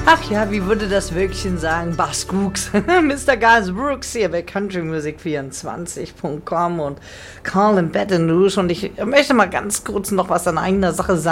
Ach ja, wie würde das Wölkchen sagen? Bass Cooks. Mr. Garth Brooks hier bei countrymusic24.com und Carl in Baton Rouge. Und ich möchte mal ganz kurz noch was an eigener Sache sagen.